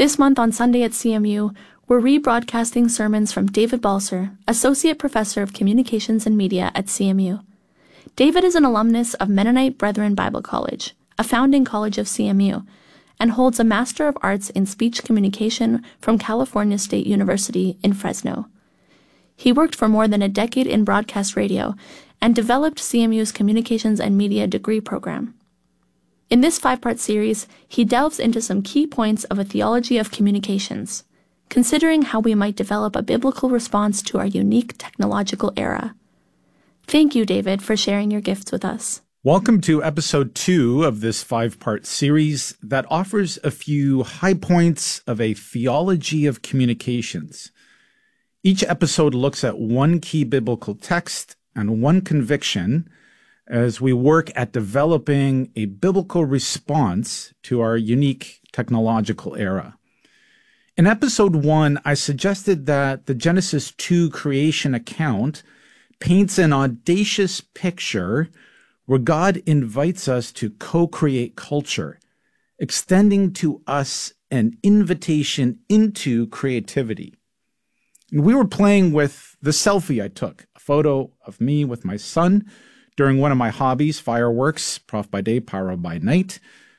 This month on Sunday at CMU, we're rebroadcasting sermons from David Balser, Associate Professor of Communications and Media at CMU. David is an alumnus of Mennonite Brethren Bible College, a founding college of CMU, and holds a Master of Arts in Speech Communication from California State University in Fresno. He worked for more than a decade in broadcast radio and developed CMU's Communications and Media degree program. In this 5-part series, he delves into some key points of a theology of communications, considering how we might develop a biblical response to our unique technological era. Thank you, David, for sharing your gifts with us. Welcome to episode 2 of this 5-part series that offers a few high points of a theology of communications. Each episode looks at one key biblical text and one conviction as we work at developing a biblical response to our unique technological era. In episode 1, I suggested that the Genesis 2 creation account paints an audacious picture where God invites us to co-create culture, extending to us an invitation into creativity. And we were playing with the selfie I took, a photo of me with my son during one of my hobbies, fireworks, prof by day, pyro by night,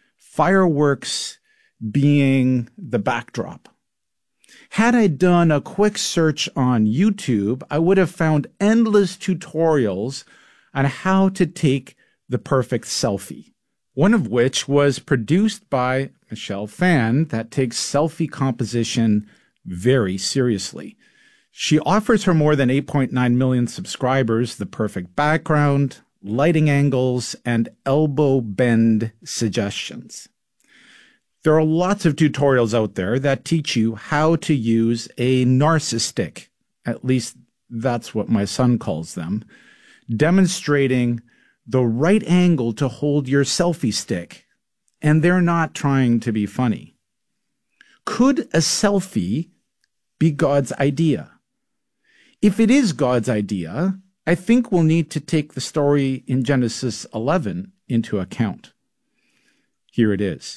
fireworks being the backdrop. Had I done a quick search on YouTube, I would have found endless tutorials on how to take the perfect selfie, one of which was produced by Michelle Phan that takes selfie composition very seriously. She offers her more than 8.9 million subscribers the perfect background, lighting angles, and elbow bend suggestions. There are lots of tutorials out there that teach you how to use a narcissistic, at least that's what my son calls them, demonstrating the right angle to hold your selfie stick, and they're not trying to be funny. Could a selfie be God's idea? If it is God's idea, I think we'll need to take the story in Genesis 11 into account. Here it is.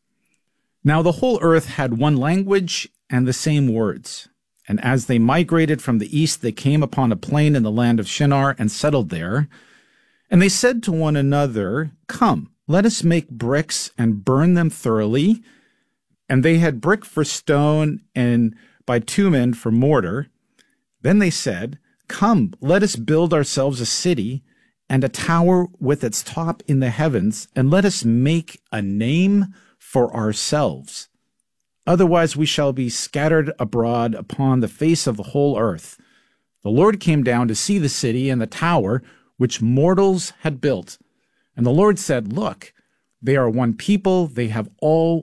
Now the whole earth had one language and the same words. And as they migrated from the east, they came upon a plain in the land of Shinar and settled there. And they said to one another, "Come, let us make bricks and burn them thoroughly." And they had brick for stone and bitumen for mortar. Then they said, "Come, let us build ourselves a city and a tower with its top in the heavens, and let us make a name for ourselves. Otherwise we shall be scattered abroad upon the face of the whole earth." The Lord came down to see the city and the tower which mortals had built. And the Lord said, "Look, they are one people, they have all